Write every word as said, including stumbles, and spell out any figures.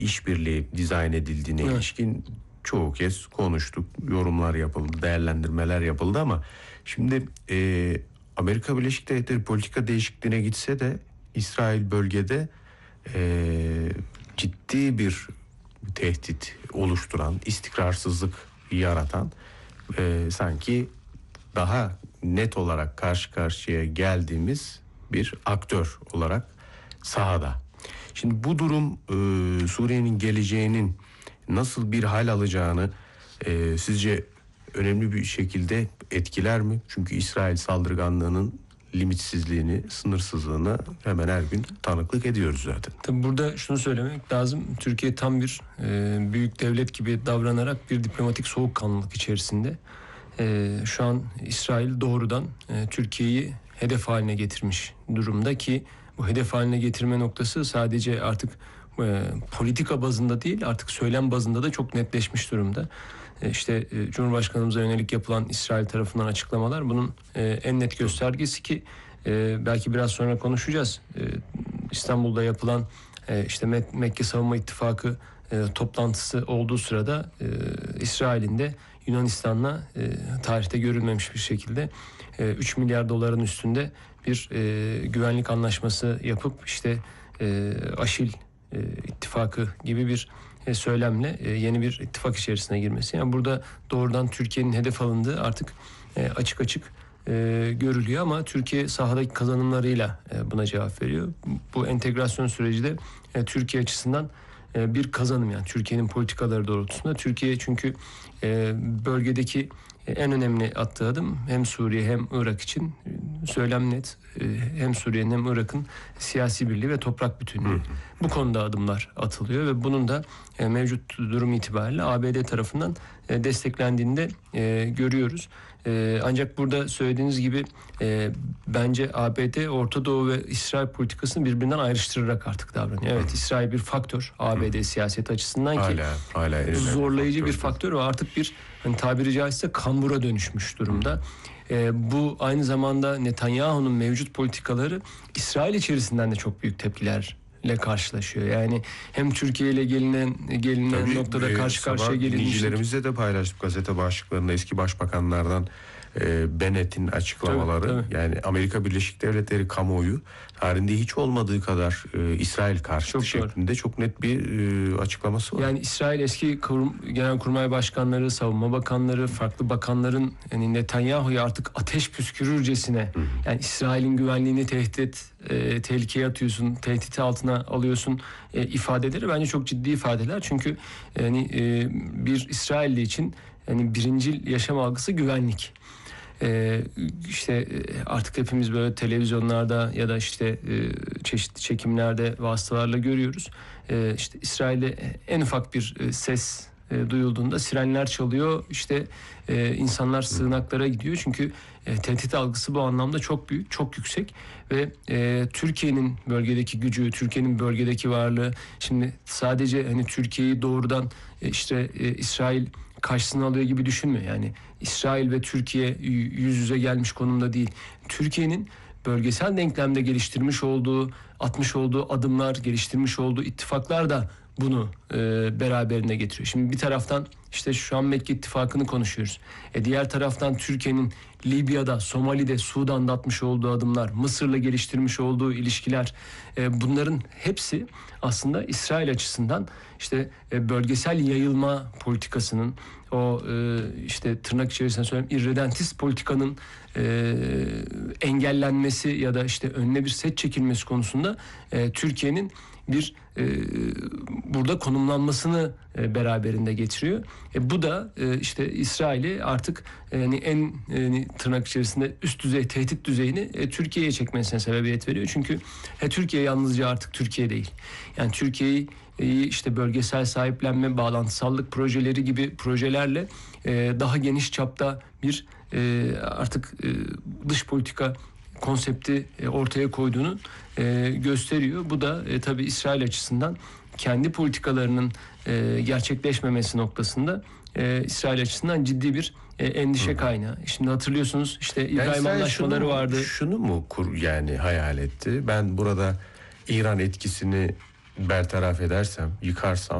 işbirliği dizayn edildiğine evet. ilişkin çoğu kez konuştuk, yorumlar yapıldı, değerlendirmeler yapıldı ama şimdi e, Amerika Birleşik Devletleri politika değişikliğine gitse de İsrail bölgede e, ciddi bir tehdit oluşturan, istikrarsızlık yaratan, e, sanki daha net olarak karşı karşıya geldiğimiz bir aktör olarak sahada. Şimdi bu durum e, Suriye'nin geleceğinin nasıl bir hal alacağını e, sizce önemli bir şekilde etkiler mi? Çünkü İsrail saldırganlığının limitsizliğini, sınırsızlığını hemen her gün tanıklık ediyoruz zaten. Tabii burada şunu söylemek lazım. Türkiye tam bir e, büyük devlet gibi davranarak bir diplomatik soğukkanlılık içerisinde. E, şu an İsrail doğrudan e, Türkiye'yi hedef haline getirmiş durumda ki bu hedef haline getirme noktası sadece artık e, politika bazında değil, artık söylem bazında da çok netleşmiş durumda. E, işte e, Cumhurbaşkanımıza yönelik yapılan İsrail tarafından açıklamalar bunun e, en net göstergesi ki e, belki biraz sonra konuşacağız. E, İstanbul'da yapılan e, işte Mek- Mekke Savunma İttifakı e, toplantısı olduğu sırada e, İsrail'in de Yunanistan'la e, tarihte görülmemiş bir şekilde e, üç milyar doların üstünde bir e, güvenlik anlaşması yapıp işte e, Aşil e, ittifakı gibi bir e, söylemle e, yeni bir ittifak içerisine girmesi. Yani burada doğrudan Türkiye'nin hedef alındığı artık e, açık açık e, görülüyor ama Türkiye sahadaki kazanımlarıyla e, buna cevap veriyor. Bu entegrasyon süreci de e, Türkiye açısından e, bir kazanım, yani Türkiye'nin politikaları doğrultusunda. Türkiye çünkü e, bölgedeki en önemli attığı adım hem Suriye hem Irak için söylem net, hem Suriye'nin hem Irak'ın siyasi birliği ve toprak bütünlüğü. Bu konuda adımlar atılıyor ve bunun da mevcut durum itibariyle A B D tarafından desteklendiğini de görüyoruz. Ancak burada söylediğiniz gibi bence A B D Orta Doğu ve İsrail politikasını birbirinden ayrıştırarak artık davranıyor. Evet, İsrail bir faktör A B D siyaset açısından ki hala, hala zorlayıcı bir faktör ve artık bir, hani tabiri caizse, kambura dönüşmüş durumda. E, bu aynı zamanda Netanyahu'nun mevcut politikaları İsrail içerisinden de çok büyük tepkilerle karşılaşıyor. Yani hem Türkiye ile gelinen gelinen Tabii, noktada e, karşı karşıya gelinmiştik. Dinleyicilerimizle de paylaştık gazete başlıklarında eski başbakanlardan e, Bennett'in açıklamaları. Tabii, tabii. Yani Amerika Birleşik Devletleri kamuoyu tarihinde hiç olmadığı kadar e, İsrail karşıtı çok şeklinde doğru. Çok net bir e, açıklaması var. Yani İsrail eski kurum, genelkurmay başkanları, savunma bakanları, farklı bakanların yani Netanyahu'ya artık ateş püskürürcesine, Hı. yani İsrail'in güvenliğini tehdit et, e, tehlikeye atıyorsun, tehdit altına alıyorsun e, ifadeleri bence çok ciddi ifadeler. Çünkü yani e, bir İsrailli için yani birincil yaşam algısı güvenlik. Ee, işte artık hepimiz böyle televizyonlarda ya da işte e, çeşitli çekimlerde vasıtalarla görüyoruz. Ee, işte İsrail'de en ufak bir e, ses e, duyulduğunda sirenler çalıyor. İşte e, insanlar sığınaklara gidiyor. Çünkü e, tehdit algısı bu anlamda çok büyük, çok yüksek ve e, Türkiye'nin bölgedeki gücü, Türkiye'nin bölgedeki varlığı, şimdi sadece hani Türkiye'yi doğrudan e, işte e, İsrail karşısına alıyor gibi düşünmüyor. Yani İsrail ve Türkiye yüz yüze gelmiş konumda değil. Türkiye'nin bölgesel denklemde geliştirmiş olduğu, atmış olduğu adımlar, geliştirmiş olduğu ittifaklar da bunu e, beraberinde getiriyor. Şimdi bir taraftan işte şu an Mekke ittifakını konuşuyoruz. E diğer taraftan Türkiye'nin Libya'da, Somali'de, Sudan'da atmış olduğu adımlar, Mısır'la geliştirmiş olduğu ilişkiler, e, bunların hepsi aslında İsrail açısından işte e, bölgesel yayılma politikasının, o e, işte tırnak içerisinde söyleyeyim irredentist politikanın e, engellenmesi ya da işte önüne bir set çekilmesi konusunda e, Türkiye'nin bir e, burada konumlanmasını e, beraberinde getiriyor. E, bu da e, işte İsrail'i artık yani e, en e, tırnak içerisinde üst düzey tehdit düzeyini e, Türkiye'ye çekmesine sebebiyet veriyor. Çünkü e, Türkiye yalnızca artık Türkiye değil. Yani Türkiye'yi e, işte bölgesel sahiplenme, bağlantısallık projeleri gibi projelerle e, daha geniş çapta bir e, artık e, dış politika konsepti ortaya koyduğunu e, gösteriyor. Bu da e, tabii İsrail açısından kendi politikalarının e, gerçekleşmemesi noktasında e, İsrail açısından ciddi bir e, endişe kaynağı. Şimdi hatırlıyorsunuz işte İbrahim yani anlaşmaları şunu, vardı. Şunu mu kur yani hayal etti? Ben burada İran etkisini bertaraf edersem, yıkarsam